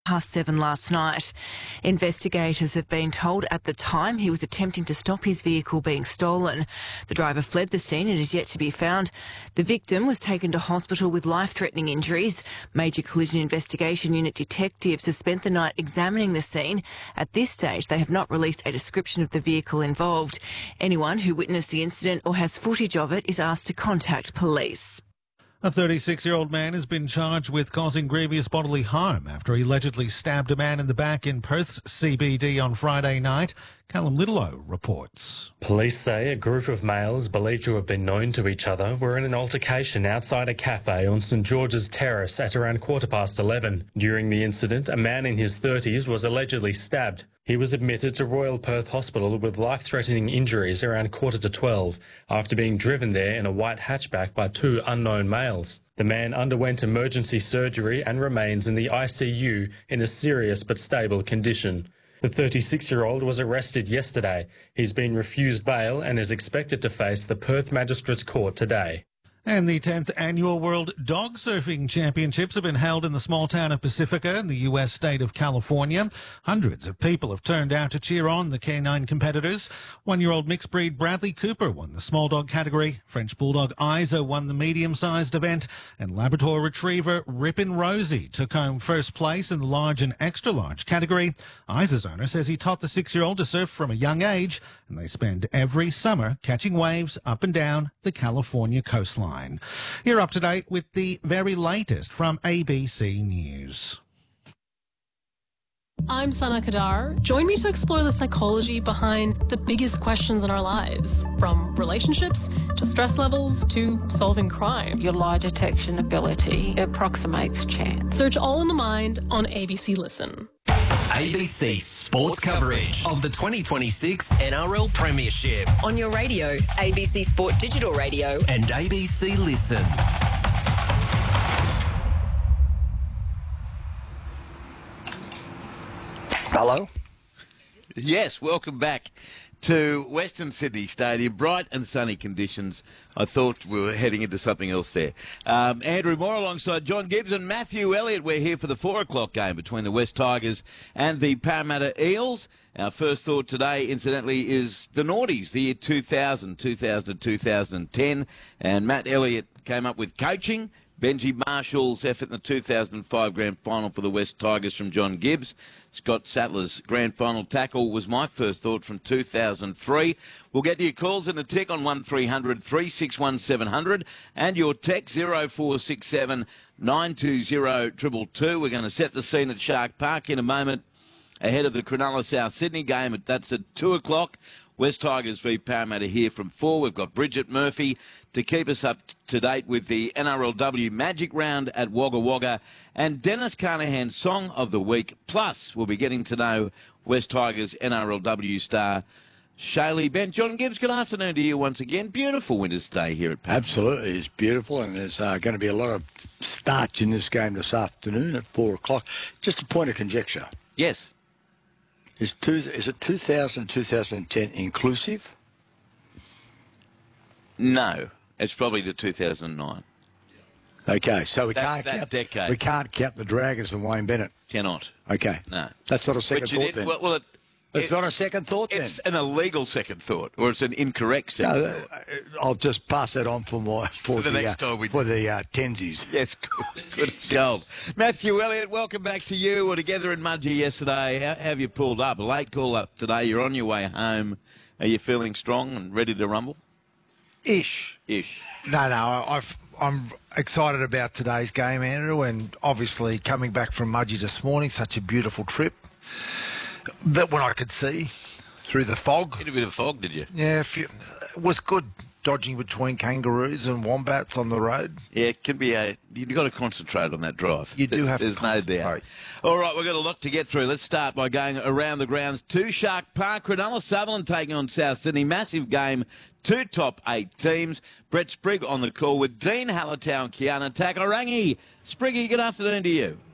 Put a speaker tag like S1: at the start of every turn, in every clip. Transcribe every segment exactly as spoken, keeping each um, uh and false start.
S1: past seven last night. Investigators have been told at the time he was attempting to stop his vehicle being stolen. The driver fled the scene and is yet to be found. The victim was taken to hospital with life-threatening injuries. Major Collision Investigation Unit detectives have spent the night examining the scene. At this stage, they have not released a description of the vehicle involved. Anyone who witnessed the incident or has footage of it is asked to contact police.
S2: A thirty-six-year-old man has been charged with causing grievous bodily harm after he allegedly stabbed a man in the back in Perth's C B D on Friday night. Callum Littlelow reports.
S3: Police say a group of males believed to have been known to each other were in an altercation outside a cafe on St George's Terrace at around quarter past eleven. During the incident, a man in his thirties was allegedly stabbed. He was admitted to Royal Perth Hospital with life-threatening injuries around quarter to twelve after being driven there in a white hatchback by two unknown males. The man underwent emergency surgery and remains in the I C U in a serious but stable condition. The thirty-six-year-old was arrested yesterday. He's been refused bail and is expected to face the Perth Magistrates Court today.
S2: And the tenth Annual World Dog Surfing Championships have been held in the small town of Pacifica in the U S state of California. Hundreds of people have turned out to cheer on the canine competitors. One-year-old mixed breed Bradley Cooper won the small dog category. French Bulldog Isa won the medium-sized event. And Labrador Retriever Rippin' Rosie took home first place in the large and extra-large category. Isa's owner says he taught the six-year-old to surf from a young age, and they spend every summer catching waves up and down the California coastline. You're up to date with the very latest from A B C News.
S4: I'm Sana Kadar. Join me to explore the psychology behind the biggest questions in our lives, from relationships to stress levels to solving crime.
S5: Your lie detection ability approximates chance.
S4: Search All in the Mind on A B C Listen.
S6: A B C Sports coverage of the twenty twenty-six N R L Premiership.
S7: On your radio, A B C Sport Digital Radio.
S6: And A B C Listen.
S8: Hello? Yes, welcome back to Western Sydney Stadium. Bright and sunny conditions. I thought we were heading into something else there. Um, Andrew Moore alongside John Gibbs and Matthew Elliott. We're here for the four o'clock game between the West Tigers and the Parramatta Eels. Our first thought today, incidentally, is the Naughties, the year two thousand, two thousand to two thousand ten. And Matt Elliott came up with coaching. Benji Marshall's effort in the two thousand five Grand Final for the West Tigers from John Gibbs. Scott Sattler's Grand Final tackle was my first thought from two thousand three. We'll get your calls in the tick on one three hundred, three six one, seven hundred and your text zero four six seven, nine two zero, two two two. We're going to set the scene at Shark Park in a moment ahead of the Cronulla South Sydney game. That's at two o'clock. West Tigers v Parramatta here from four. We've got Bridget Murphy to keep us up to date with the N R L W Magic Round at Wagga Wagga and Dennis Carnahan's Song of the Week. Plus, we'll be getting to know West Tigers N R L W star Shaylee Bent. John Gibbs, good afternoon to you once again. Beautiful winter's day here at Parramatta.
S9: Absolutely, it's beautiful, and there's uh, going to be a lot of starch in this game this afternoon at four o'clock. Just a point of conjecture.
S8: Yes.
S9: Is, two, is it two thousand, two thousand ten inclusive?
S8: No, it's probably the two thousand nine.
S9: Okay, so we
S8: that,
S9: can't
S8: that
S9: count.
S8: Decade.
S9: We can't count the Dragons and Wayne Bennett.
S8: Cannot.
S9: Okay.
S8: No.
S9: That's not a second
S8: But you
S9: thought
S8: did,
S9: then.
S8: Well, well it,
S9: it's
S8: it,
S9: not a second thought then.
S8: It's an illegal second thought, or it's an incorrect second
S9: no,
S8: thought.
S9: Uh, I'll just pass that on for my for,
S8: for the,
S9: the
S8: next
S9: uh,
S8: time we
S9: for the uh, tensies.
S8: Yes, good. Good as gold. Matthew Elliott, welcome back to you. We were together in Mudgee yesterday. How, how have you pulled up? A late call up today. You're on your way home. Are you feeling strong and ready to rumble?
S10: Ish.
S8: Ish.
S10: No, no. I've, I'm excited about today's game, Andrew, and obviously coming back from Mudgee this morning, such a beautiful trip. That when I could see through the fog.
S8: Hit a bit of fog, did you?
S10: Yeah, few, it was good dodging between kangaroos and wombats on the road.
S8: Yeah, it can be a... You've got to concentrate on that drive.
S10: You do
S8: there's,
S10: have to
S8: There's no doubt. All right, we've got a lot to get through. Let's start by going around the grounds to Shark Park. Cronulla Sutherland taking on South Sydney. Massive game. Two top eight teams. Brett Sprigg on the call with Dean Hallertau and Kiana Takarangi. Spriggy, good afternoon to you.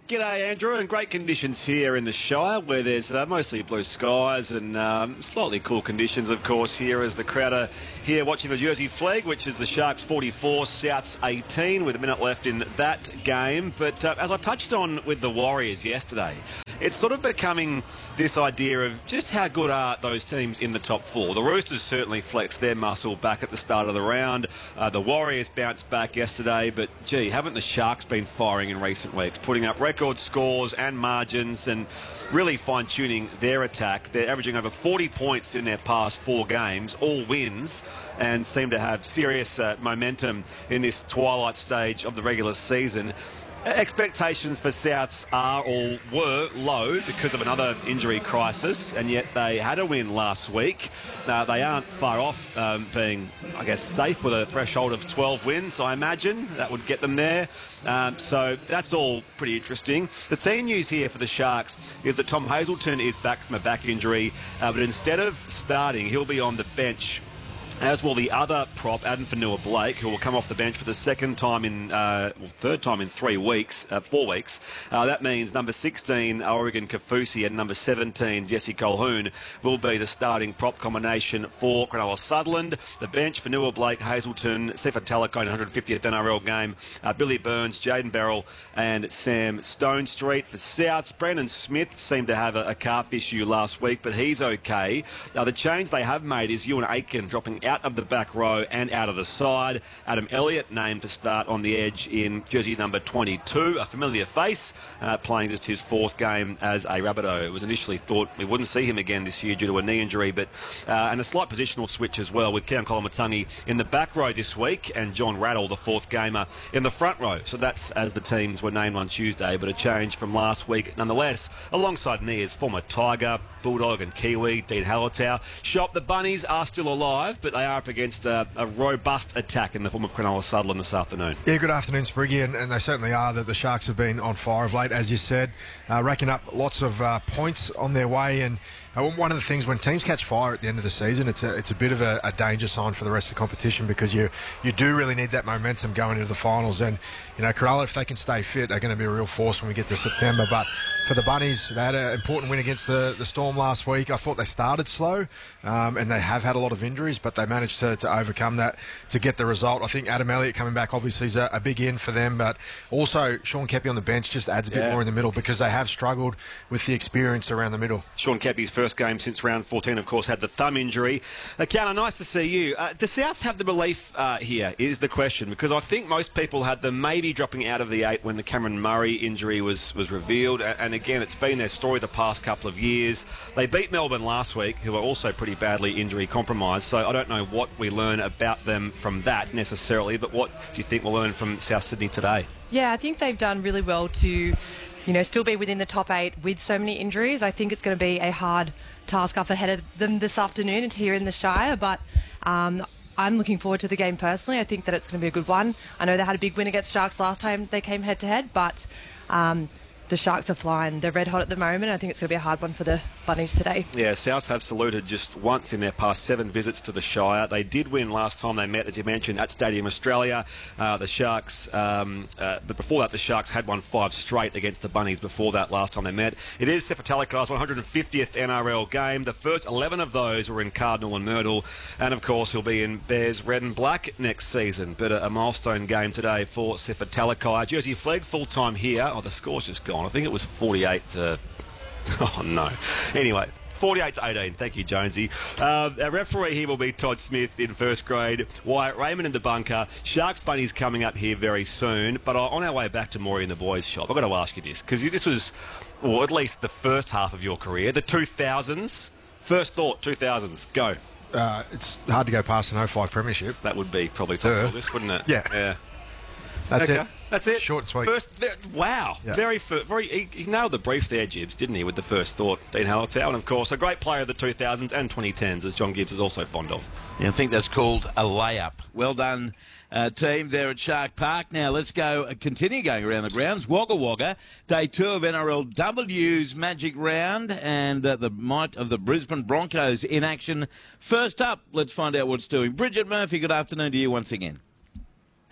S11: G'day, Andrew, and great conditions here in the Shire, where there's uh, mostly blue skies and um, slightly cool conditions, of course, here as the crowd are here watching the Jersey Flag, which is the Sharks forty-four, Souths eighteen, with a minute left in that game. But uh, as I touched on with the Warriors yesterday, it's sort of becoming this idea of just how good are those teams in the top four. The Roosters certainly flexed their muscle back at the start of the round. Uh, the Warriors bounced back yesterday, but gee, haven't the Sharks been firing in recent weeks, putting up record scores and margins and really fine-tuning their attack. They're averaging over forty points in their past four games, all wins, and seem to have serious uh, momentum in this twilight stage of the regular season. Expectations for Souths are or were low because of another injury crisis, and yet they had a win last week. Uh, they aren't far off um, being, I guess, safe with a threshold of twelve wins, I imagine. That would get them there. Um, so that's all pretty interesting. The team news here for the Sharks is that Tom Hazelton is back from a back injury, uh, but instead of starting, he'll be on the bench, as will the other prop, Adam Fanua-Blake, who will come off the bench for the second time in, uh, well, third time in three weeks, uh, four weeks. Uh, that means number sixteen, Oregon Kaufusi, and number seventeen, Jesse Colquhoun, will be the starting prop combination for Cronulla Sutherland. The bench, Fanua-Blake, Hazelton, Sefa Talakai in one hundred fiftieth N R L game, uh, Billy Burns, Jaden Beryl, and Sam Stonestreet. For Souths, Brandon Smith seemed to have a, a calf issue last week, but he's okay. Now, the change they have made is Ewan Aitken dropping out of the back row and out of the side. Adam Elliott named to start on the edge in jersey number twenty-two, a familiar face, uh, playing just his fourth game as a Rabbitoh. It was initially thought we wouldn't see him again this year due to a knee injury, but uh, and a slight positional switch as well, with Cam Koloamatangi in the back row this week and John Rattle, the fourth gamer, in the front row. So that's as the teams were named on Tuesday, but a change from last week nonetheless. Alongside me is former Tiger, Bulldog and Kiwi, Dean Hallertau. Shop, the Bunnies are still alive, but they are up against a, a robust attack in the form of Cronulla Sutherland this afternoon.
S12: Yeah, good afternoon, Spriggy, and, and they certainly are. That the Sharks have been on fire of late, as you said, uh, racking up lots of uh, points on their way. And uh, one of the things, when teams catch fire at the end of the season, it's a, it's a bit of a, a danger sign for the rest of the competition, because you you do really need that momentum going into the finals. And, you know, Cronulla, if they can stay fit, are going to be a real force when we get to September. But for the Bunnies, they had an important win against the, the Storm last week. I thought they started slow, um, and they have had a lot of injuries, but they managed to, to overcome that to get the result. I think Adam Elliott coming back obviously is a, a big in for them, but also Sean Keppie on the bench just adds a bit
S11: yeah.
S12: more in the middle, because they have struggled with the experience around the middle.
S11: Sean Keppie's first game since round fourteen, of course, had the thumb injury. Uh, Kiana, nice to see you. Uh, do Souths have the belief uh, here, is the question, because I think most people had them maybe dropping out of the eight when the Cameron Murray injury was, was revealed, and, and again, it's been their story the past couple of years. They beat Melbourne last week, who are also pretty badly injury compromised, so I don't know what we learn about them from that necessarily, but what do you think we'll learn from South Sydney today?
S13: Yeah, I think they've done really well to, you know, still be within the top eight with so many injuries. I think it's going to be a hard task up ahead of them this afternoon and here in the Shire, but um, I'm looking forward to the game personally. I think that it's going to be a good one. I know they had a big win against Sharks last time they came head-to-head, but um, the Sharks are flying. They're red hot at the moment. I think it's going to be a hard one for the Bunnies today.
S11: Yeah, Souths have saluted just once in their past seven visits to the Shire. They did win last time they met, as you mentioned, at Stadium Australia. Uh, the Sharks, um, uh, but before that, the Sharks had won five straight against the Bunnies before that last time they met. It is Sefa Talakai's one hundred fiftieth N R L game. The first eleven of those were in Cardinal and Myrtle, and of course he'll be in Bears red and black next season. But a, a milestone game today for Sefa Talakai. Jersey Flag full-time here. Oh, the score's just gone. I think it was forty-eight to... Oh, no. Anyway, forty-eight to eighteen. Thank you, Jonesy. Uh, our referee here will be Todd Smith in first grade. Wyatt Raymond in the bunker. Sharks Bunnies coming up here very soon. But on our way back to Maury in the boys' shop, I've got to ask you this, because this was, or at least the first half of your career, the two thousands. First thought, two thousands. Go.
S12: Uh, it's hard to go past an oh five premiership.
S11: That would be probably top of this, wouldn't it?
S12: Yeah.
S11: Yeah.
S12: That's
S11: okay.
S12: it.
S11: That's it.
S12: Short and sweet.
S11: First, wow.
S12: Yeah.
S11: Very, very. He, he nailed the brief there, Gibbs, didn't he, with the first thought, Dean Hallertau, and of course a great player of the two thousands and twenty tens, as John Gibbs is also fond of.
S8: Yeah, I think that's called a layup. Well done, uh, team, there at Shark Park. Now let's go, uh, continue going around the grounds. Wagga Wagga, day two of N R L W's Magic Round, and uh, the might of the Brisbane Broncos in action. First up, let's find out what's doing. Bridget Murphy, good afternoon to you once again.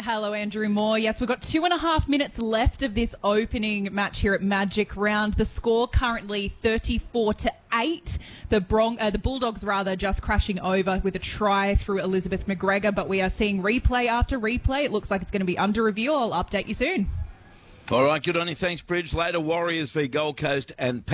S14: Hello, Andrew Moore. Yes, we've got two and a half minutes left of this opening match here at Magic Round. The score currently thirty-four to eight. The Bron- uh, the Bulldogs, rather, just crashing over with a try through Elizabeth McGregor, but we are seeing replay after replay. It looks like it's going to be under review. I'll update you soon.
S8: All right, good on you. Thanks, Bridge. Later, Warriors v Gold Coast and